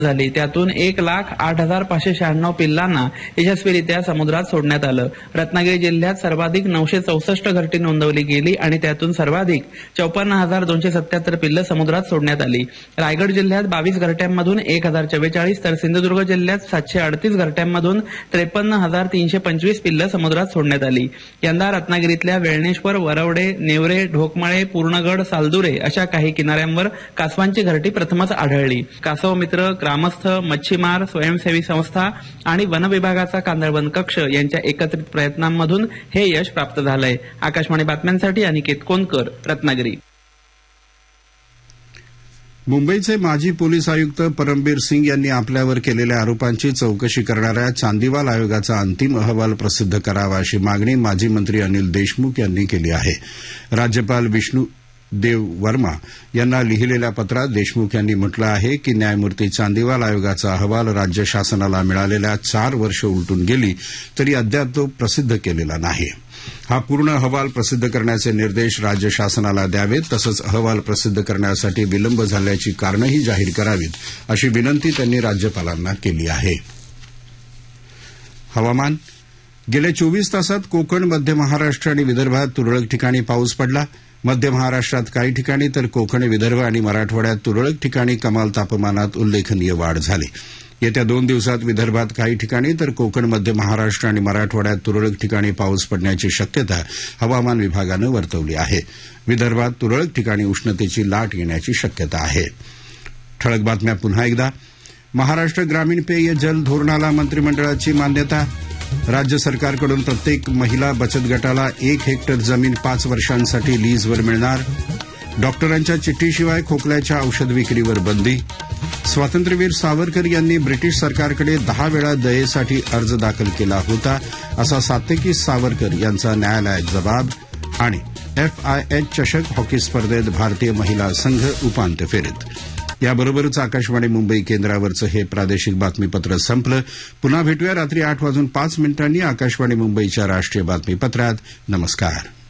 झाली. त्यातून 1,08,596 पिल्लांना यशस्वीरित्या समुद्रात सोडण्यात आलं. रत्नागिरी जिल्ह्यात सर्वाधिक 964 घरटी नोंदवली गेली आणि त्यातून सर्वाधिक 54,277 पिल्लं समुद्रात सोडण्यात आली. रायगड जिल्ह्यात 22 घरट्यांमधून 1,044 तर सिंधुदुर्ग जिल्ह्यात 738 घरट्यांमधून 53,325 पिल्लं समुद्रात सोडण्यात आली. यंदा रत्नागिरीतल्या वेळणेश्वर, वरवडे, नेवरे, ढोकमाळे, पूर्णगड, सालदुरे अशा काही किनाऱ्यांवर कासवांची घरटी प्रथमच आढळली. कासव मित्र, ग्रामस्थ, मच्छीमार, स्वयंसेवी संस्था आणि वन विभागाचा कांदळवन कक्ष यांच्या एकत्रित प्रयत्नांमधून हे यश प्राप्त झालंय. आकाशवाणी बातम्यांसाठी अनिकेत कोनकर, रत्नागिरी. मुंबईचे माजी पोलीस आयुक्त परमबीर सिंग यांनी आपल्यावर केलेल्या आरोपांची चौकशी करणाऱ्या चांदीवाल आयोगाचा अंतिम अहवाल प्रसिद्ध करावा अशी मागणी माजी मंत्री अनिल देशमुख यांनी केली आहे. राज्यपाल विष्णू देव वर्मा यांना लिहिलेल्या पत्रात देशमुख यांनी म्हटलं आहे की न्यायमूर्ती चांदीवाल आयोगाचा अहवाल राज्य शासनाला मिळालेल्या 4 वर्ष उलटून गेली तरी अद्याप तो प्रसिद्ध केलेला नाही. हा पूर्ण अहवाल प्रसिद्ध करण्याचे निर्देश राज्य शासनाला द्यावेत, तसंच अहवाल प्रसिद्ध करण्यासाठी विलंब झाल्याची कारणंही जाहीर करावीत अशी विनंती त्यांनी राज्यपालांना केली आहे. हवामान. गेल्या 24 तासात कोकण, मध्य महाराष्ट्र आणि विदर्भात तुरळक ठिकाणी पाऊस पडला. मध्य महाराष्ट्रात काही ठिकाणी तर कोकण, विदर्भ आणि मराठवाड्यात तुरळक ठिकाणी कमाल तापमानात उल्लेखनीय वाढ झाली. येत्या 2 दिवसात विदर्भात काही ठिकाणी तर कोकण, मध्य महाराष्ट्र आणि मराठवाड्यात तुरळक ठिकाणी पाऊस पडण्याची शक्यता हवामान विभागानं वर्तवली आहे. विदर्भात तुरळक ठिकाणी उष्णतेची लाट येण्याची शक्यता आहे. ठळक बातम्या पुन्हा एकदा. महाराष्ट्र ग्रामीण पेय जल धोरणाला मंत्रिमंडळाची मान्यता. राज्य सरकारकडून प्रत्येक महिला बचत गटाला 1 हेक्टर जमीन 5 वर्षांसाठी लीजवर मिळणार. डॉक्टरांच्या चिठ्ठीशिवाय खोकल्याच्या औषध विक्रीवर बंदी. स्वातंत्र्यवीर सावरकर यांनी ब्रिटिश सरकारकडे 10 वेळा दयेसाठी अर्ज दाखल केला होता असा सात्यकी सावरकर यांचा न्यायालयात जबाब. आणि FIH चषक हॉकी स्पर्धेत भारतीय महिला संघ उपांत्य फेरीत. याबरोबरच आकाशवाणी मुंबई केंद्रावरचं हे प्रादेशिक बातमीपत्र संपलं. पुन्हा भेटूया रात्री 8:05 आकाशवाणी मुंबईच्या राष्ट्रीय बातमीपत्रात. नमस्कार.